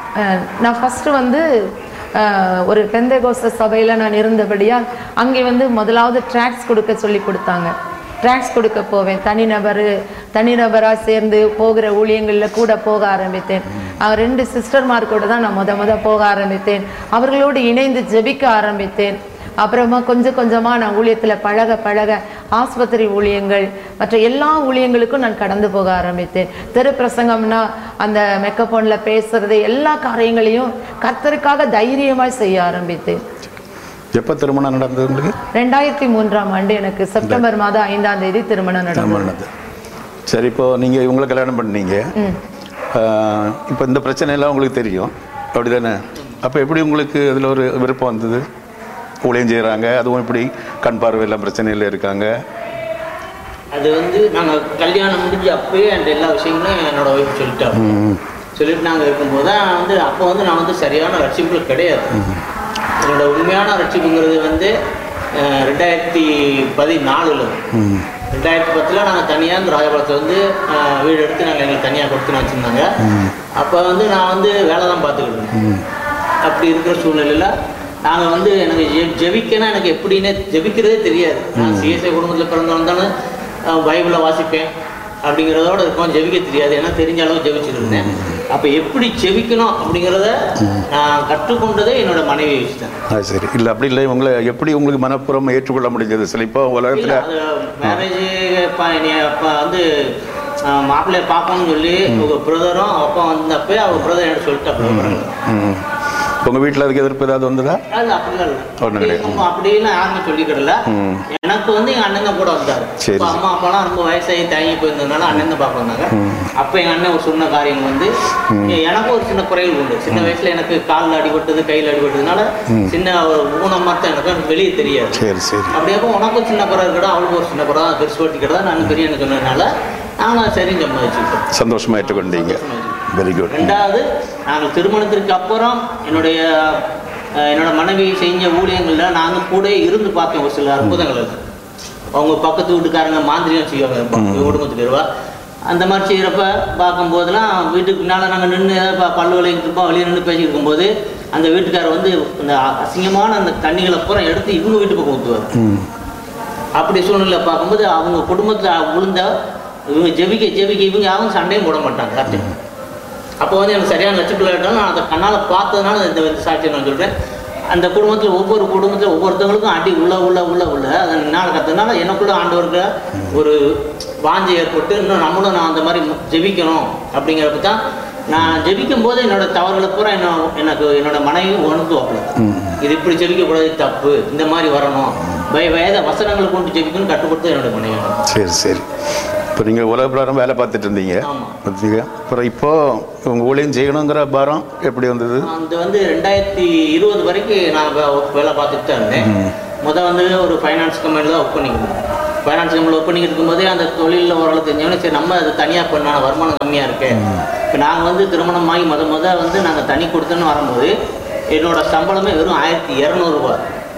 நான் ஃபர்ஸ்ட் வந்து ஒரு பெந்தேகோஸ்த சபையில் நான் இருந்தபடியால் அங்கே வந்து முதலாவது ட்ராக்ஸ் கொடுக்க சொல்லி கொடுத்தாங்க. ட்ராக்ஸ் கொடுக்க போவேன், தனிநபராக சேர்ந்து போகிற ஊழியங்களில் கூட போக ஆரம்பித்தேன். 2 சிஸ்டர்மார் கூட தான் நான் முத போக ஆரம்பித்தேன். அவர்களோடு இணைந்து ஜெபிக்க ஆரம்பித்தேன். அப்புறமா கொஞ்சம் கொஞ்சமாக நான் ஊழியத்தில் பழக ஆஸ்பத்திரி ஊழியங்கள் மற்ற எல்லா ஊழியங்களுக்கும் நான் கடந்து போக ஆரம்பித்தேன். தெரு பிரசங்கம்னா அந்த மெக்கபோனில் பேசுறது எல்லா காரியங்களையும் கர்த்தருக்காக தைரியமாய் செய்ய ஆரம்பித்தேன். எப்போ திருமணம் நடந்தது உங்களுக்கு? 2003ஆம் ஆண்டு எனக்கு செப்டம்பர் மாதம் 5ஆம் தேதி திருமணம் நடந்தது. சரி, இப்போ நீங்கள் உங்களை கல்யாணம் பண்ணீங்க, இப்போ இந்த பிரச்சனை எல்லாம் உங்களுக்கு தெரியும் அப்படிதானே? அப்போ எப்படி உங்களுக்கு அதில் ஒரு விருப்பம் வந்தது? ஊழியம் செய்கிறாங்க, அதுவும் இப்படி கண் பார்வையெல்லாம் பிரச்சனையில் இருக்காங்க. அது வந்து நாங்கள் கல்யாணம் முடிஞ்சு அப்போயே அந்த எல்லா விஷயங்களும் என்னோட ஒய்ஃப் சொல்லிட்டு நாங்கள் இருக்கும்போது தான் வந்து அப்போ வந்து நான் வந்து சரியான ரட்சிப்புகள் கிடையாது. என்னோட உண்மையான ரட்சிப்புங்கிறது வந்து 2014 2010 நாங்கள் தனியாக இந்த ராஜபாளத்தில் வந்து வீடு எடுத்து நாங்கள் எங்களுக்கு தனியாக கொடுத்துன்னு வச்சுருந்தாங்க. அப்போ வந்து நான் வந்து வேலை தான் பார்த்துக்கிட்டு இருந்தேன். அப்படி இருக்கிற சூழ்நிலையில் நாங்கள் வந்து எனக்கு ஜெபிக்கன்னா எனக்கு எப்படின்னே ஜெபிக்கிறதே தெரியாது. நான் சிஎஸ்ஐ குடும்பத்தில் பிறந்து வந்தாலும் பைபிளை வாசிப்பேன் அப்படிங்கிறதோட இருக்கும், ஜெபிக்க தெரியாது. ஏன்னா தெரிஞ்ச அளவு ஜெபிச்சுட்டு இருந்தேன். அப்போ எப்படி ஜெபிக்கணும் அப்படிங்கிறத நான் கற்றுக்கொண்டதே என்னோட மனைவியை வச்சுட்டேன். சரி, இல்லை அப்படி இல்லை, உங்களை எப்படி உங்களுக்கு மனப்புறம் ஏற்றுக்கொள்ள முடிஞ்சது? சில இப்போ உலகத்தில் மேரேஜ் அப்போ வந்து மாப்பிள்ளைய பார்க்கணும்னு சொல்லி உங்கள் பிரதரும் அப்பா வந்தப்போ அவங்க பிரதர் என்ன சொல்லிட்டு உங்க வீட்டில் அதுக்கு எதிர்ப்பு ஏதாவது வந்ததா? அப்படிலாம் யாருமே சொல்லிக்கிடல. எனக்கு வந்து எங்க அண்ணன் தான் கூட வந்தாரு. அம்மா அப்பாலாம் ரொம்ப வயசாகி தயங்கி போயிருந்ததுனால அண்ணன் தான் பார்க்க வந்தாங்க. அப்ப எங்க அண்ணன் ஒரு சொன்ன காரியம் வந்து எனக்கு ஒரு சின்ன குறைகள் உண்டு. சின்ன வயசுல எனக்கு காலில் அடிபட்டது கையில் அடிபட்டதுனால சின்ன ஒரு ஊனமாக தான் எனக்கு வெளியே தெரியாது. அப்படியே உனக்கும் சின்ன குறை இருக்கடா, அவளுக்கு ஒரு சின்ன குறை பெருசு ஓட்டிக்கிறதா நான் பெரிய என்ன சொன்னதுனால நாங்களும் சரின்னு சம்பாதிச்சுக்கிட்டோம். சந்தோஷமா ஏற்றுக்கொண்டீங்க. Very good. ரெண்டாவது, நாங்கள் திருமணத்திற்கு அப்புறம் என்னோட மனைவி செஞ்ச ஊழியங்களில் நாங்கள் கூட இருந்து பார்த்தோம். ஒரு சில அற்புதங்கள் இருக்கு. அவங்க பக்கத்து வீட்டுக்காரங்க மாந்திரியம் செய்வாங்க குடும்பத்துக்கு இருவா. அந்த மாதிரி செய்கிறப்ப பார்க்கும்போதெல்லாம் வீட்டுக்கு பின்னால் நாங்கள் நின்று பல்லு விளையிட்டு இருப்போம். வெளியே நின்று பேசிட்டு இருக்கும்போது அந்த வீட்டுக்காரர் வந்து அந்த அசிங்கமான அந்த தண்ணிகளை பூரா எடுத்து இவங்க வீட்டு பக்கம் ஊற்றுவார். அப்படி சூழ்நிலை பார்க்கும்போது அவங்க குடும்பத்தில் விழுந்தா இவங்க ஜெபிக்க இவங்க யாரும் சண்டையும் போட மாட்டாங்க. கரெக்டு. அப்போ வந்து எனக்கு சரியான லட்சப்பிள்ளாட்டாலும் நான் அதை கண்ணால் பார்த்ததுனால இந்த சாட்சியை நான் சொல்கிறேன். அந்த குடும்பத்தில் ஒவ்வொரு குடும்பத்தில் ஒவ்வொருத்தவங்களுக்கும் அடி உள்ள அதை என்னால் கற்றுனால எனக்குள்ள ஆண்டவருக்கு ஒரு வாஞ்சி ஏற்பட்டு இன்னும் நம்மளும் நான் அந்த மாதிரி ஜெபிக்கணும் அப்படிங்கிறப்ப தான் நான் ஜெபிக்கும் போது என்னோட தவறுகளை பூரா எனக்கு என்னோட மனைவி உணர்த்துவாங்க. இது இப்படி ஜெபிக்கக்கூடாது, தப்பு, இந்த மாதிரி வரணும், வயத வசனங்களை கொண்டு ஜெபிக்கணும்னு கட்டுப்படுத்த என்னோட மனைவி. சரி. இப்போ நீங்கள் உலக பிரகாரம் வேலை பார்த்துட்டு இருந்தீங்க. அப்புறம் இப்போ உங்கள் ஊழியம் செய்யணுங்கிற பாரம் எப்படி வந்தது? அது வந்து 2020 வரைக்கும் நான் வேலை பார்த்துட்டு தான் இருந்தேன். வந்து ஒரு ஃபைனான்ஸ் கம்பெனியில் தான் ஒர்க் பண்ணிக்கிட்டேன். ஃபைனான்ஸ் கம்பெனியில் ஒர்க் பண்ணிக்கிட்டு இருக்கும்போதே அந்த தொழிலில் ஓரளவு தெரிஞ்சவொடனே சரி நம்ம அது தனியாக பண்ண வருமானம் கம்மியாக இருக்கு. இப்போ நாங்கள் வந்து திருமணமாகி வந்து நாங்கள் தனி கொடுத்தோன்னு வரும்போது என்னோட சம்பளமே வெறும் 1200 ரூபா.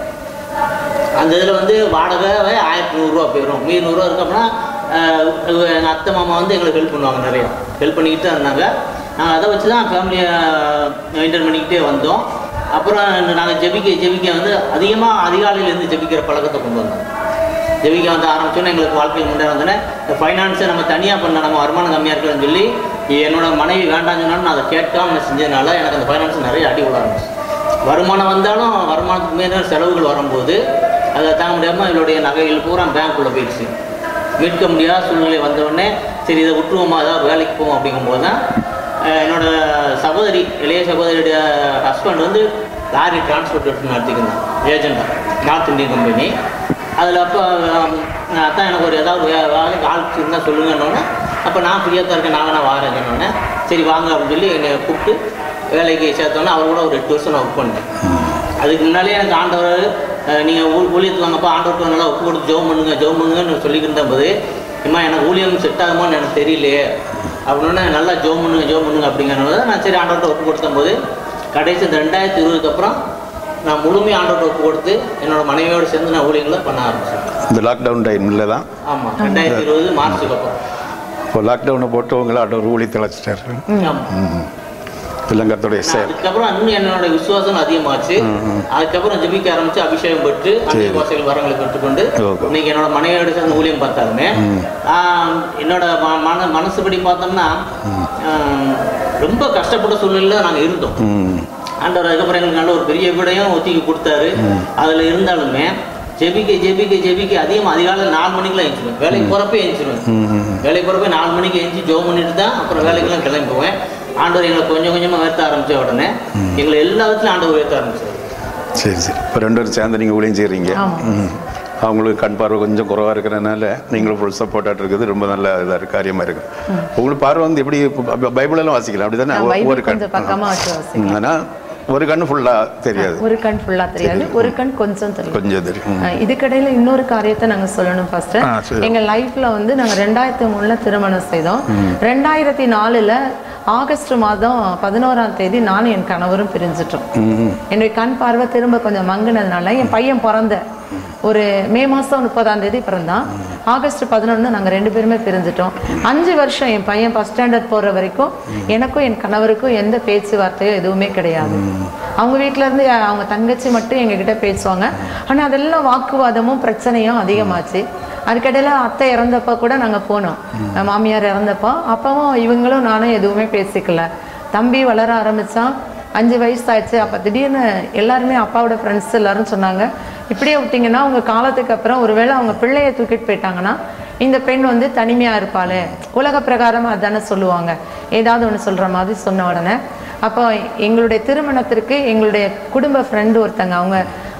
அந்த இதில் வந்து வாடகை 1100 ரூபா போயிடும். 100 ரூபா இருக்கு. அப்படின்னா எங்கள் அத்தை மாமா வந்து எங்களுக்கு ஹெல்ப் பண்ணுவாங்க, நிறையா ஹெல்ப் பண்ணிக்கிட்டு இருந்தாங்க. நாங்கள் அதை வச்சு தான் ஃபேமிலியை மெயின்டைன் பண்ணிக்கிட்டே வந்தோம். அப்புறம் நாங்கள் ஜெபிக்க வந்து அதிகாலையிலேருந்து ஜெபிக்கிற பழக்கத்தை கொண்டு வந்தோம். ஜெபிக்க வந்து ஆரம்பிச்சோன்னா எங்களுக்கு வாழ்க்கையில் முன்னே வந்தோன்னே இந்த ஃபைனான்ஸை நம்ம தனியாக பண்ண நம்ம வருமானம் கம்மியாக இருக்குன்னு சொல்லி என்னோட மனைவி வேண்டாம்னு சொன்னாலும் நான் அதை கேட்காம செஞ்சதுனால எனக்கு அந்த ஃபைனான்ஸ் நிறைய அடி விட ஆரம்பிச்சு. வருமானம் வந்தாலும் வருமானத்துக்கு மேலே செலவுகள் வரும்போது அதை தாங்க முடியாமல் என்னுடைய நகைகள் பூரா பேங்க்குள்ளே போயிடுச்சு. மீட்க முடியாத சூழ்நிலை வந்தவுடனே சரி இதை விட்டுருவோமா, அதாவது வேலைக்கு போவோம். அப்படிங்கும்போது தான் என்னோட சகோதரி, இளைய சகோதரியுடைய ஹஸ்பண்ட் வந்து லாரி டிரான்ஸ்போர்ட் எடுத்து நடத்திக்கணும் ஏஜெண்டாக, நார்த் இந்தியன் கம்பெனி. அதில் அப்போ அதான் எனக்கு ஒரு ஏதாவது வேலைக்கு ஆள் இருந்தால் சொல்லுங்கன்னொன்னே அப்போ நான் ஃப்ரீயாக தான் இருக்கேன், நான் வாரேன்னொன்னே சரி வாங்க அப்படின்னு சொல்லி என்னை கூப்பிட்டு வேலைக்கு சேர்த்தோன்னே அவர் கூட ஒரு 8 வருஷம் நான் ஒர்க் பண்ணேன். அதுக்கு முன்னாலே எனக்கு ஆண்டவர் நீங்கள் ஊழியத்துக்கு வாங்கப்போ ஆண்டவர்கிட்ட நல்லா ஒப்பு கொடுத்து ஜெபம் பண்ணுங்கன்னு சொல்லிக்கிட்டு போது இம்மா எனக்கு ஊழியம் செட் ஆகுமான்னு எனக்கு தெரியலையே அப்படின்னா நல்லா ஜெபம் பண்ணுங்க அப்படிங்கிறத நான் சரி ஆண்டவர்கிட்ட ஒப்பு கொடுத்த போது கடைசி இந்த 2020 அப்புறம் நான் முழுமையாக ஆண்டவர்கிட்ட ஒப்பு கொடுத்து என்னோட மனைவியோடு சேர்ந்து நான் ஊழியங்களை பண்ண ஆரம்பிச்சேன். இந்த லாக்டவுன் டைமில் தான். ஆமாம், 2020 மார்ச்சுக்கு அப்புறம். இப்போ லாக்டவுனை போட்டு உங்களை ஆண்டவர் ஊழியத்தை வச்சுட்டாரு. அதுக்கப்புறம் இன்னும் என்னோட விசுவாசம் அதிகமாச்சு. அதுக்கப்புறம் ஜெபிக்க ஆரம்பிச்சு அபிஷேகம் பெற்று அந்நிய பாஷைகள் வரங்களை பெற்றுக்கொண்டு இன்னைக்கு என்னோட மனைவியோட சேர்ந்து ஊழியம் பார்த்தாலுமே என்னோட மனசுபடி பார்த்தோம்னா ரொம்ப கஷ்டப்பட்ட சூழ்நிலையில நாங்கள் இருந்தோம். ஆண்டவர் அதுக்கப்புறம் எங்களுக்கு நல்ல ஒரு பெரிய விடையும் ஒத்திக்கி கொடுத்தாரு. அதுல இருந்தாலுமே ஜெபிக்க அதிகாலை 4 மணிக்கெல்லாம் எழுந்திருவேன். வேலைக்கு போறப்பே எழுந்திருவேன். வேலைக்கு போறப்ப 4 மணிக்கு எழுந்து ஜெபம் பண்ணிட்டு தான் அப்புறம் வேலைக்கெல்லாம் கிளம்பி போவேன். ஆண்டவர் எங்களை கொஞ்சம் கொஞ்சமாக உயர்த்த ஆரம்பித்த உடனே எங்களை எல்லா விதத்துலையும் ஆண்டவர் உயர்த்த ஆரம்பிச்சார். சரி. இப்போ 2 பேரும் சேர்ந்து நீங்கள் ஊழியம் செய்கிறீங்க. அவங்களுக்கு கண் பார்வை கொஞ்சம் குறைவாக இருக்கிறதுனால நீங்களும் ஃபுல் சப்போர்ட்டாக இருக்குது. ரொம்ப நல்ல இதாக இருக்குது, காரியமாக இருக்குது. உங்களுக்கு பார்வை வந்து எப்படி பைபிளெல்லாம் வாசிக்கலாம் அப்படி தானே? ஒரு கண் ஆனால் ஒரு கண் ஃபுல்லாக தெரியாது. ஒரு கண் ஃபுல்லாக தெரியாது, ஒரு கண் கொஞ்சம் தெரியும். இதுக்கடையில் இன்னொரு காரியத்தை நாங்கள் சொல்லணும். ஃபர்ஸ்ட் எங்கள் லைஃப்பில் வந்து நாங்கள் 2003 திருமணம் செய்தோம். 2004 ஆகஸ்ட் மாதம் 11ஆம் தேதி நானும் என் கணவரும் பிரிஞ்சிட்டோம். என்னுடைய கண் பார்வை திரும்ப கொஞ்சம் மங்கினதுனால என் பையன் பிறந்த ஒரு மே மாதம் 30ஆம் தேதி பிறந்தான். ஆகஸ்ட் 11 நாங்கள் 2 பேருமே பிரிஞ்சிட்டோம். 5 வருஷம் என் பையன் ஃபர்ஸ்ட் ஸ்டாண்டர்ட் போகிற வரைக்கும் எனக்கும் என் கணவருக்கும் எந்த பேச்சுவார்த்தையோ எதுவுமே கிடையாது. அவங்க வீட்டிலேருந்து அவங்க தங்கச்சி மட்டும் எங்ககிட்ட பேசுவாங்க. ஆனால் அதெல்லாம் வாக்குவாதமும் பிரச்சனையும் அதிகமாச்சு. அதுக்கடையில் அத்தை இறந்தப்போ கூட நாங்கள் போனோம், மாமியார் இறந்தப்போ. அப்பவும் இவங்களும் நானும் எதுவுமே பேசிக்கல. தம்பி வளர ஆரம்பித்தான், 5 வயசு ஆயிடுச்சு. அப்போ திடீர்னு எல்லாருமே அப்பாவோட ஃப்ரெண்ட்ஸ் எல்லாரும் சொன்னாங்க, இப்படியே விட்டிங்கன்னா உங்கள் காலத்துக்கு அப்புறம் ஒருவேளை அவங்க பிள்ளையை தூக்கிட்டு போயிட்டாங்கன்னா இந்த பெண் வந்து தனிமையா இருப்பாளே, உலக பிரகாரமா அதானே சொல்லுவாங்க, ஏதாவது ஒன்று சொல்ற மாதிரி சொன்ன உடனே அப்போ எங்களுடைய திருமணத்திற்கு எங்களுடைய குடும்ப ஃப்ரெண்டு ஒருத்தங்க, அவங்க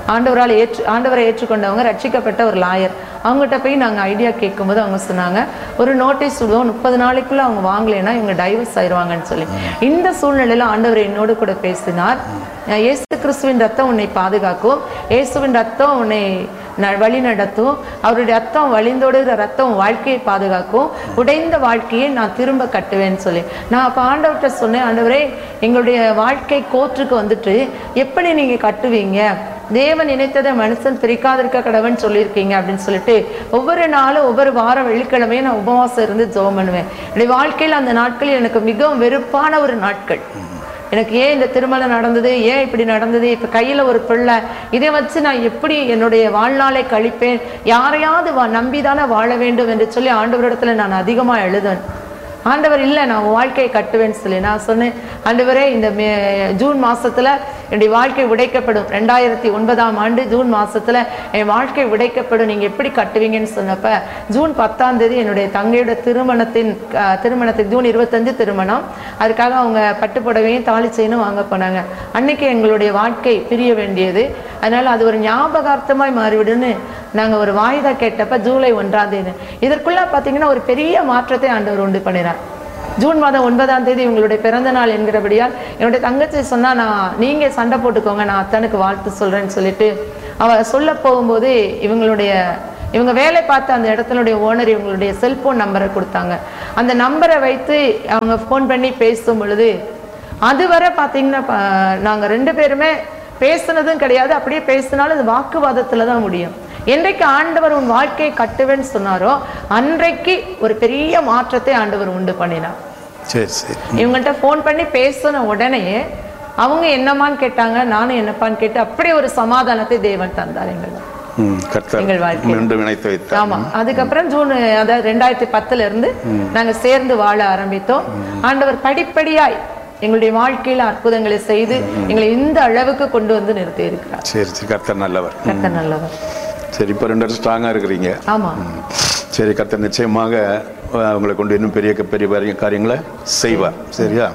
ஆண்டவரை ஏற்றுக்கொண்டவங்க, ரட்சிக்கப்பட்ட ஒரு லாயர், அவங்ககிட்ட போய் நாங்கள் ஐடியா கேட்கும்போது அவங்க சொன்னாங்க, ஒரு நோட்டீஸ் விடுவோம், 30 நாளைக்குள்ள அவங்க வாங்கலைன்னா இவங்க டைவர்ஸ் ஆயிடுவாங்கன்னு சொல்லி. இந்த சூழ்நிலையில ஆண்டவர் என்னோடு கூட பேசினார். இயேசு கிறிஸ்துவின் ரத்தம் உன்னை பாதுகாக்கும், இயேசுவின் ரத்தம் உன்னை வழி நடத்தும், அவருடைய ரத்தம் வழிந்தோடுகிற ரத்தம் வாழ்க்கையை பாதுகாக்கும், உடைந்த வாழ்க்கையை நான் திரும்ப கட்டுவேன்னு சொல்லி. நான் அப்போ ஆண்டவர்கிட்ட சொன்னேன், ஆண்டவரே எங்களுடைய வாழ்க்கை கோற்றுக்கு வந்துட்டு எப்படி நீங்க கட்டுவீங்க, தேவன் நினைத்ததை மனுஷன் பிரிக்காதிருக்க கடவுன்னு சொல்லியிருக்கீங்க அப்படின்னு சொல்லிட்டு ஒவ்வொரு நாளும் ஒவ்வொரு வாரம் வெள்ளிக்கிழமையும் நான் உபவாசம் இருந்து ஜெபம் பண்ணுவேன். என்னுடைய வாழ்க்கையில் அந்த நாட்கள் எனக்கு மிகவும் வெறுப்பான ஒரு நாட்கள். எனக்கு ஏன் இந்த திருமணம் நடந்தது, ஏன் இப்படி நடந்தது, இப்போ கையில் ஒரு பிள்ளை, இதை வச்சு நான் எப்படி என்னுடைய வாழ்நாளை கழிப்பேன், யாரையாவது நம்பிதானே வாழ வேண்டும் என்று சொல்லி ஆண்டவரிடத்துல நான் அதிகமாக எழுதுவேன். ஆண்டவர் இல்லை நான் வாழ்க்கையை கட்டுவேன்னு சொல்லி நான் சொன்னேன், ஆண்டவரே இந்த ஜூன் மாதத்தில் என்னுடைய வாழ்க்கை உடைக்கப்படும், 2009ஆம் ஆண்டு ஜூன் மாதத்தில் என் வாழ்க்கை உடைக்கப்படும், நீங்கள் எப்படி கட்டுவீங்கன்னு சொன்னப்போ ஜூன் 10ஆம் தேதி என்னுடைய தங்கையோட திருமணத்துக்கு ஜூன் 25 திருமணம், அதுக்காக அவங்க பட்டுப்புடவையும் தாலி செயினும் வாங்க போனாங்க. அன்னைக்கு எங்களுடைய வாழ்க்கை பிரிய வேண்டியது, அதனால் அது ஒரு ஞாபகார்த்தமாய் மாறிவிடுன்னு நாங்கள் ஒரு வாய்தா கேட்டப்ப ஜூலை 1ஆம் தேதி. இதற்குள்ள பார்த்தீங்கன்னா ஒரு பெரிய மாற்றத்தை ஆண்டவர் உண்டு பண்ணினார். ஜூன் மாதம் 9ஆம் தேதி இவங்களுடைய பிறந்த நாள் என்கிறபடியால் என்னுடைய தங்கச்சி சொன்னா, நீங்கள் சண்டை போட்டுக்கோங்க, நான் அத்தனுக்கு வாழ்த்து சொல்கிறேன்னு சொல்லிட்டு அவ சொல்ல போகும்போது இவங்க வேலை பார்த்த அந்த இடத்தினுடைய ஓனர் இவங்களுடைய செல்போன் நம்பரை கொடுத்தாங்க. அந்த நம்பரை வைத்து அவங்க ஃபோன் பண்ணி பேசும் பொழுது அதுவரை பார்த்தீங்கன்னா நாங்கள் 2 பேருமே பேசுனதும் கிடையாது, அப்படியே பேசினாலும் அது வாக்குவாதத்தில் தான் முடியும். என்றைக்கு ஆண்டவர் உன் வாழ்க்கையை கட்டுவேன்னு சொன்னாரோ அன்றைக்கு ஒரு பெரிய மாற்றத்தை ஆண்டவர் உண்டு பண்ணினார். சரி சரி. இவங்கள்ட்ட ஃபோன் பண்ணி பேசின உடனே அவங்க என்னமான்னு கேட்டாங்க, நானும் என்னப்பான்னு கேட்டு அப்படி ஒரு சமாதானத்தை தேவன் தந்தார் எங்கள் வாழ்க்கை. ஆமா, அதுக்கப்புறம் ஜூன் அதாவது 2010 இருந்து நாங்க சேர்ந்து வாழ ஆரம்பித்தோம். ஆண்டவர் படிப்படியாய் எங்களுடைய வாழ்க்கையில அற்புதங்களை செய்து எங்களை இந்த அளவுக்கு கொண்டு வந்து நிறுத்தி இருக்கிறார். சரி சரி. கர்த்தர் நல்லவர், கர்த்தர் நல்லவர். சரி, இப்போ 2 வருஷம் ஸ்ட்ராங்காக இருக்கிறீங்க. ஆமா சரி, கர்த்தர் நிச்சயமாக உங்களை கொண்டு இன்னும் பெரிய பெரிய காரியங்களை செய்வார். சரியா?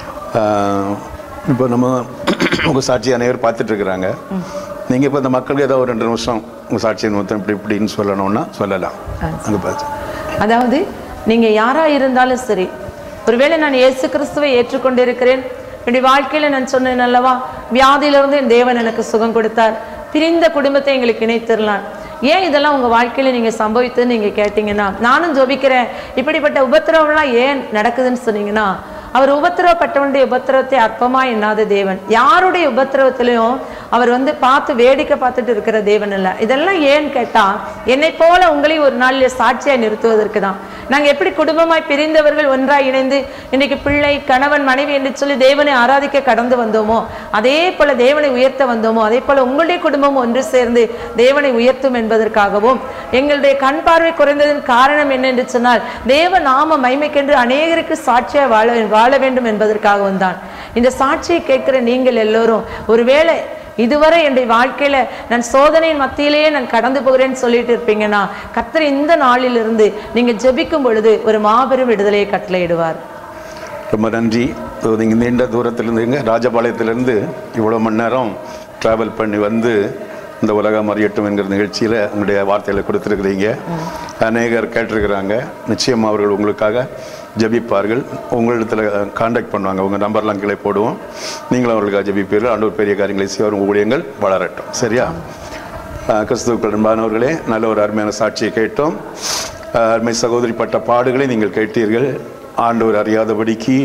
இப்போ நம்ம உங்கள் சாட்சி அனைவரும் பார்த்துட்டு இருக்கிறாங்க. நீங்கள் இப்போ இந்த மக்களுக்கு ஏதோ ஒரு 2 நிமிஷம் உங்கள் சாட்சியை மொத்தம் இப்படின்னு சொல்லணும்னா சொல்லலாம். அங்கே பார்த்து, அதாவது நீங்க யாரா இருந்தாலும் சரி, ஒருவேளை நான் இயேசு கிறிஸ்துவை ஏற்றுக்கொண்டிருக்கிறேன், என்னுடைய வாழ்க்கையில நான் சொன்னேன் அல்லவா, வியாதியிலிருந்து என் தேவன் எனக்கு சுகம் கொடுத்தார், பிரிந்த குடும்பத்தை எங்களுக்கு இணைத்திரலாம். ஏன் இதெல்லாம் உங்க வாழ்க்கையில நீங்க சம்பவித்துன்னு நீங்க கேட்டீங்கன்னா, நானும் ஜெபிக்கிறேன், இப்படிப்பட்ட உபத்திரவம்லாம் ஏன் நடக்குதுன்னு சொன்னீங்கன்னா, அவர் உபத்திரவப்பட்டவனுடைய உபத்திரவத்தை அற்பமா எண்ணாத தேவன். யாருடைய உபத்திரவத்திலையும் அவர் பார்த்து வேடிக்கை பார்த்துட்டு இருக்கிற தேவன் இல்லை. இதெல்லாம் ஏன்னு கேட்டா, என்னை போல உங்களையும் ஒரு நாளில் சாட்சியாய் நிறுத்துவதற்கு தான். நாங்கள் எப்படி குடும்பமாய் பிரிந்தவர்கள் ஒன்றாய் இணைந்து இன்றைக்கு பிள்ளை கணவன் மனைவி என்று சொல்லி தேவனை ஆராதிக்க கடந்து வந்தோமோ, அதே போல தேவனை உயர்த்த வந்தோமோ, அதே போல உங்களுடைய குடும்பம் ஒன்று சேர்ந்து தேவனை உயர்த்தும் என்பதற்காகவும், எங்களுடைய கண் பார்வை குறைந்ததன் காரணம் என்ன என்று சொன்னால், தேவ நாம மகிமைக்கென்று அநேகருக்கு சாட்சியாய் வாழ வேண்டும் என்பதற்காகவும் தான். இந்த சாட்சியை கேட்கிற நீங்கள் எல்லோரும் ஒருவேளை இதுவரை என்னுடைய வாழ்க்கையில நான் சோதனையின் மத்தியிலேயே நான் கடந்து போகிறேன்னு சொல்லிட்டு இருப்பீங்கன்னா, கர்த்தர் இந்த நாளிலிருந்து நீங்க ஜெபிக்கும் பொழுது ஒரு மாபெரும் விடுதலையை கட்டளையிடுவார். ரொம்ப நன்றி. நீங்கள் நீண்ட தூரத்திலிருந்துங்க, ராஜபாளையத்திலிருந்து இவ்வளோ மணி நேரம் ட்ராவல் பண்ணி வந்து இந்த உலகம் அறியட்டும் என்கிற நிகழ்ச்சியில் உங்களுடைய வார்த்தைகளை கொடுத்துருக்குறீங்க. அநேகர் கேட்டிருக்கிறாங்க. நிச்சயம் அவர்கள் உங்களுக்காக ஜெபிப்பார்கள். உங்களிடத்தில் கான்டாக்ட் பண்ணுவாங்க. உங்கள் நம்பர்லாம் கீழே போடுவோம். நீங்களும் அவர்களுக்காக ஜெபிப்பீர்கள். ஆண்டவர் பெரிய காரியங்களை செய்வார். உங்கள் ஊழியங்கள் வளரட்டும். சரியா? கிறிஸ்துவுக்குள் அன்பானவர்களே, நல்ல ஒரு அருமையான சாட்சியை கேட்டோம். அருமை சகோதரி பட்ட பாடுகளை நீங்கள் கேட்டீர்கள். ஆண்டவர் அறியாதபடிக்கு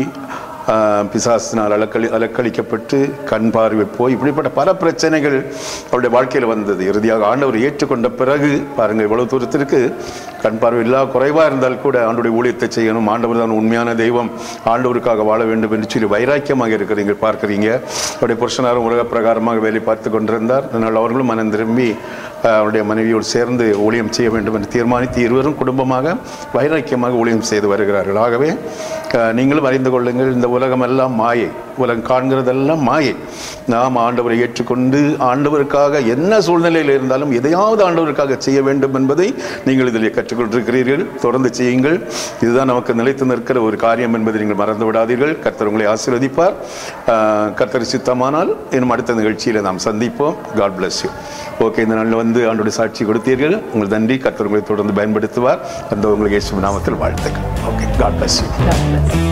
பிசாசினால் அலக்களிக்கப்பட்டு கண் பார்வை போய் இப்படிப்பட்ட பல பிரச்சனைகள் அவருடைய வாழ்க்கையில் வந்தது. இறுதியாக ஆண்டவர் ஏற்றுக்கொண்ட பிறகு பாருங்கள், இவ்வளவு தூரத்திற்கு கண் பார்வை இல்லா குறைவாக இருந்தால் கூட ஆண்டவருடைய ஊழியத்தை செய்யணும், ஆண்டவர் தான் உண்மையான தெய்வம், ஆண்டவருக்காக வாழ வேண்டும் என்று சொல்லி வைராக்கியமாக இருக்கிறீங்க பார்க்குறீங்க. அவருடைய புருஷனாரும் உலக பிரகாரமாக வேலை பார்த்து கொண்டிருந்தார். அதனால் அவர்களும் மனம் திரும்பி அவருடைய மனைவியோடு சேர்ந்து ஊழியம் செய்ய வேண்டும் என்று தீர்மானித்து இருவரும் குடும்பமாக வைராக்கியமாக ஊழியம் செய்து வருகிறார்கள். ஆகவே நீங்களும் அறிந்து கொள்ளுங்கள், இந்த உலகம் எல்லாம் மாயை, உலகம் காண்கிறதெல்லாம் மாயை. நாம் ஆண்டவரை ஏற்றுக்கொண்டு ஆண்டவருக்காக என்ன சூழ்நிலையில் இருந்தாலும் எதையாவது ஆண்டவருக்காக செய்ய வேண்டும் என்பதை நீங்கள் இதில் கற்றுக்கொண்டிருக்கிறீர்கள். தொடர்ந்து செய்யுங்கள். இதுதான் நமக்கு நிலைத்து நிற்கிற ஒரு காரியம் என்பதை நீங்கள் மறந்து விடாதீர்கள். கர்த்தர் உங்களை ஆசீர்வதிப்பார். கர்த்தர் சித்தமானால் இன்னும் அடுத்த நிகழ்ச்சியில் நாம் சந்திப்போம். God bless you. ஓகே, இந்த நாளில் ஆண்டோடைய சாட்சி கொடுத்தீர்கள். உங்களுக்கு நன்றி. கர்த்தர் உங்களை தொடர்ந்து பயன்படுத்துவார். அந்த உங்களுக்கு இயேசு நாமத்தில் வாழ்த்துக்கள். Okay, God bless you.